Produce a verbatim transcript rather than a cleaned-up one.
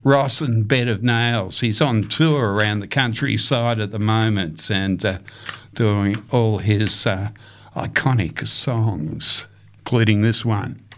Ross and Bed of Nails. He's on tour around the countryside at the moment and uh, doing all his uh, iconic songs, including this one.